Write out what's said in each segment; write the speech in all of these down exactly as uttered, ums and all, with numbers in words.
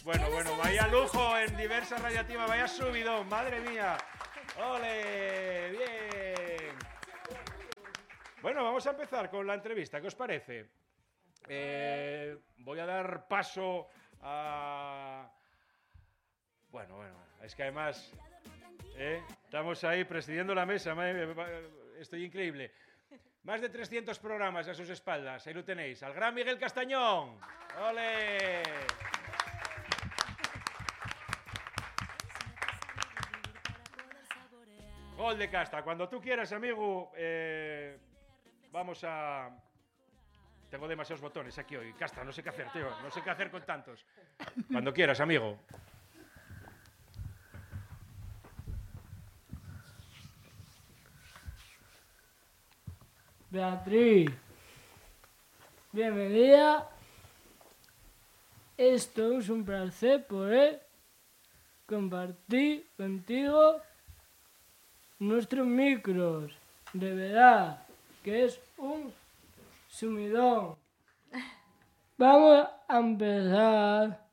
Bueno, bueno, vaya lujo en Diversa Radiativa, vaya subidón, madre mía. ¡Ole! ¡Bien! Bueno, vamos a empezar con la entrevista, ¿qué os parece? Eh, voy a dar paso a... Bueno, bueno, es que además eh, estamos ahí presidiendo la mesa, estoy increíble. Más de trescientos programas a sus espaldas, ahí lo tenéis, al gran Miguel Castañón. ¡Ole! Gol de Casta, cuando tú quieras, amigo, eh, vamos a... Tengo demasiados botones aquí hoy. Casta, no sé qué hacer, tío, no sé qué hacer con tantos. Cuando quieras, amigo. Beatriz, bienvenida. Esto es un placer poder compartir contigo nuestros micros. De verdad que es un sumidón. Vamos a empezar.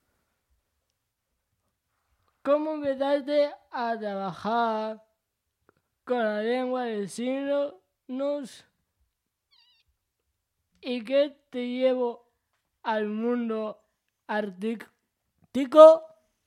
¿Cómo empezaste a trabajar con la lengua de signos? ¿Y qué te llevó al mundo artístico?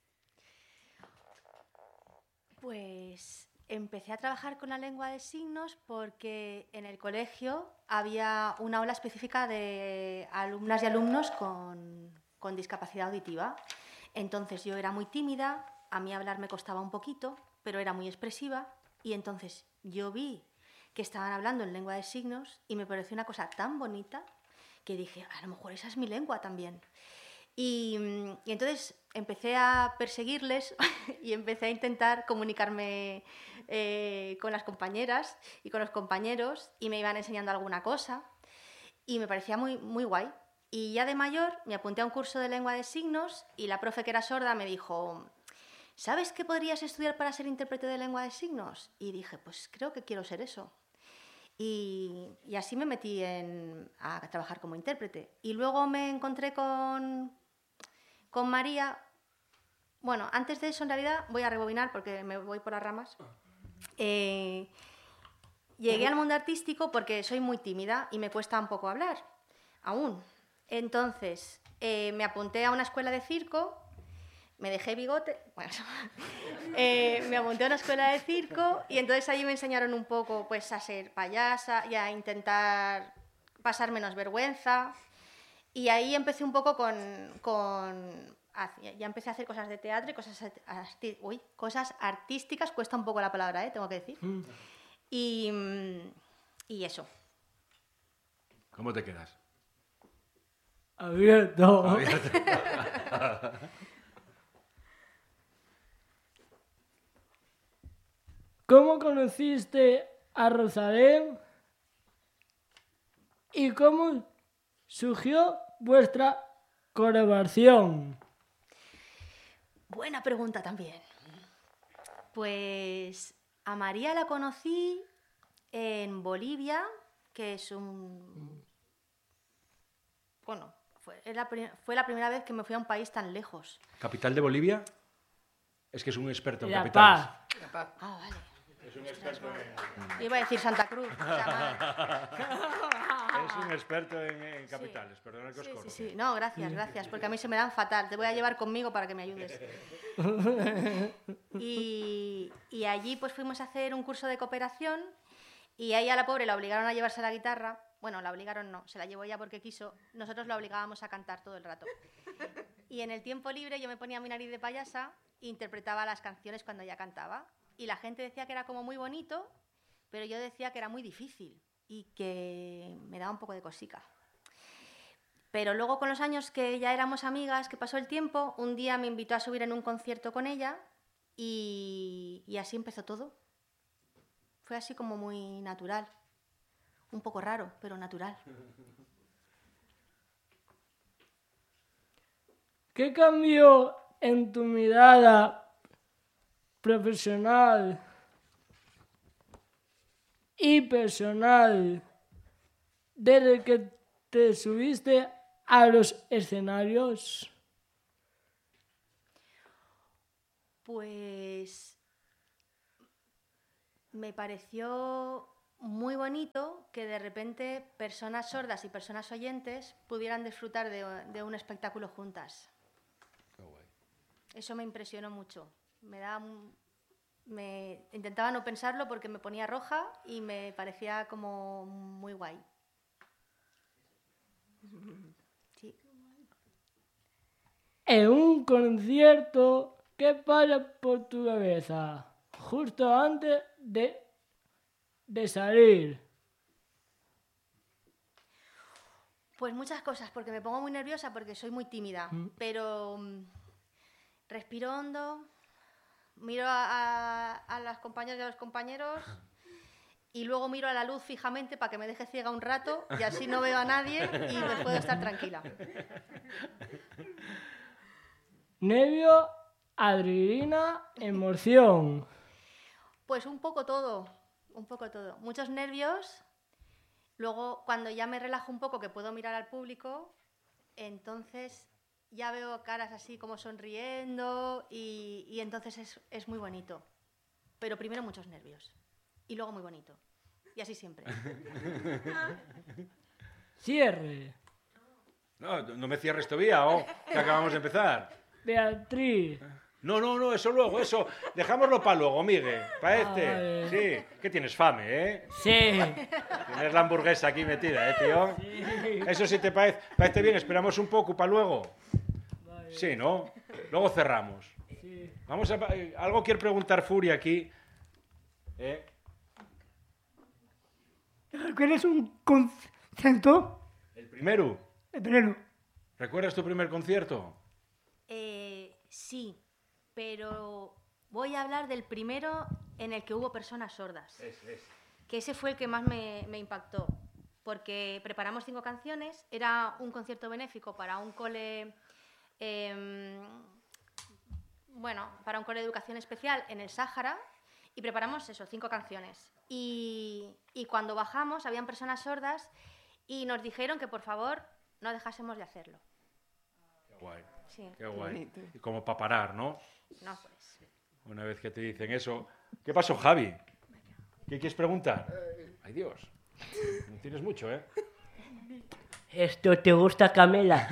Pues empecé a trabajar con la lengua de signos porque en el colegio había una aula específica de alumnas y alumnos con, con discapacidad auditiva. Entonces yo era muy tímida, a mí hablar me costaba un poquito, pero era muy expresiva, y entonces yo vi que estaban hablando en lengua de signos y me pareció una cosa tan bonita que dije, a lo mejor esa es mi lengua también. Y, y entonces empecé a perseguirles y empecé a intentar comunicarme eh, con las compañeras y con los compañeros, y me iban enseñando alguna cosa y me parecía muy, muy guay. Y ya de mayor me apunté a un curso de lengua de signos y la profe, que era sorda, me dijo, ¿sabes qué podrías estudiar para ser intérprete de lengua de signos? Y dije, pues creo que quiero ser eso. Y, y así me metí en, a trabajar como intérprete. Y luego me encontré con, con María. Bueno, antes de eso, en realidad, voy a rebobinar porque me voy por las ramas. Eh, llegué al mundo artístico porque soy muy tímida y me cuesta un poco hablar, aún. Entonces, eh, me apunté a una escuela de circo. Me dejé bigote, bueno, eh, me apunté a una escuela de circo y entonces allí me enseñaron un poco pues, a ser payasa y a intentar pasar menos vergüenza. Y ahí empecé un poco con... con ya empecé a hacer cosas de teatro y cosas, arti, uy, cosas artísticas, cuesta un poco la palabra, ¿eh? Tengo que decir. Mm. Y, y eso. ¿Cómo te quedas? Abierto. Abierto. ¿Cómo conociste a Rosalén y cómo surgió vuestra colaboración? Buena pregunta también. Pues a María la conocí en Bolivia, que es un... Bueno, fue la, fue la primera vez que me fui a un país tan lejos. ¿Capital de Bolivia? Es que es un experto en La capitales. Paz. La Paz. Ah, vale. Es un experto en... Iba a decir Santa Cruz. O sea, es un experto en, en capitales, sí. Perdona que os sí, corro. Sí, sí, no, gracias, gracias, porque a mí se me dan fatal. Te voy a llevar conmigo para que me ayudes. Y, y allí pues fuimos a hacer un curso de cooperación y ahí a la pobre la obligaron a llevarse la guitarra. Bueno, la obligaron no, se la llevó ella porque quiso. Nosotros la obligábamos a cantar todo el rato. Y en el tiempo libre yo me ponía mi nariz de payasa e interpretaba las canciones cuando ella cantaba. Y la gente decía que era como muy bonito, pero yo decía que era muy difícil y que me daba un poco de cosica. Pero luego, con los años que ya éramos amigas, que pasó el tiempo, un día me invitó a subir en un concierto con ella y, y así empezó todo. Fue así como muy natural. Un poco raro, pero natural. ¿Qué cambió en tu mirada profesional y personal desde que te subiste a los escenarios? Pues me pareció muy bonito que de repente personas sordas y personas oyentes pudieran disfrutar de, de un espectáculo juntas. Qué guay. Eso me impresionó mucho. Me da un- me intentaba no pensarlo porque me ponía roja y me parecía como muy guay. Sí. En un concierto, ¿qué pasa por tu cabeza justo antes de, de salir? Pues muchas cosas, porque me pongo muy nerviosa porque soy muy tímida, Mm. pero mm, respiro hondo, miro a, a, a las compañeras y a los compañeros y luego miro a la luz fijamente para que me deje ciega un rato y así no veo a nadie y me puedo estar tranquila. Nervio, adrenalina, emoción. Pues un poco todo, un poco todo. Muchos nervios. Luego, cuando ya me relajo un poco, que puedo mirar al público, entonces ya veo caras así como sonriendo y, y entonces es, es muy bonito. Pero primero muchos nervios y luego muy bonito. Y así siempre. Cierre. No, no me cierres todavía, oh, que acabamos de empezar. Beatriz. No, no, no, eso luego, eso. Dejámoslo para luego, Miguel. Para Ah, este. vale. Sí, que tienes fame, ¿eh? Sí. Tienes la hamburguesa aquí metida, ¿eh, tío? Eso sí te parece, parece bien, esperamos un poco para luego. Sí, ¿no? Luego cerramos. Sí. Vamos a... eh, Algo quiere preguntar Furia aquí. ¿Eh? ¿Recuerdas un concierto? El primero. El primero. ¿Recuerdas tu primer concierto? Eh, sí, pero voy a hablar del primero en el que hubo personas sordas. Que ese fue el que más me, me impactó, porque preparamos cinco canciones, era un concierto benéfico para un cole, eh, bueno, para un cole de educación especial en el Sáhara, y preparamos eso, cinco canciones. Y, y cuando bajamos habían personas sordas y nos dijeron que por favor no dejásemos de hacerlo. Qué guay, Sí, qué guay. Y como para parar, ¿no? no pues. Una vez que te dicen eso. ¿Qué pasó, Javi? ¿Qué quieres preguntar? Ay, Dios. No tienes mucho, ¿eh? ¿Esto te gusta, Camela?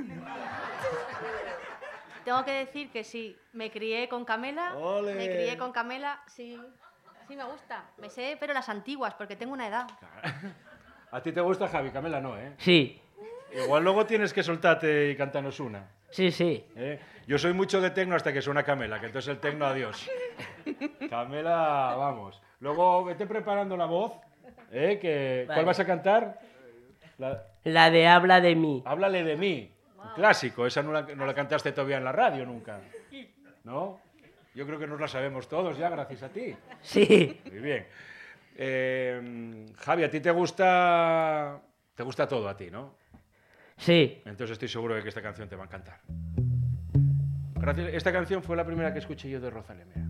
Tengo que decir que sí, me crié con Camela, ¡Ole! me crié con Camela, sí, sí me gusta, me sé, pero las antiguas, porque tengo una edad. ¿A ti te gusta, Javi? Camela no, ¿eh? Sí, Igual luego tienes que soltarte y cantarnos una. sí, sí. ¿eh? Yo soy mucho de tecno hasta que suena Camela, que entonces el tecno, adiós. Camela, vamos. Luego vete preparando la voz, ¿eh? Que, ¿Cuál Vale. vas a cantar? La- La de habla de mí. Háblale de mí. Un clásico, esa no la, no la cantaste todavía en la radio nunca. ¿No? Yo creo que nos la sabemos todos ya, gracias a ti. Sí, Muy bien. Eh, Javi, a ti te gusta... Te gusta todo a ti, ¿no? sí. Entonces estoy seguro de que esta canción te va a encantar. Gracias. Esta canción fue la primera que escuché yo de Rosalía. Mira.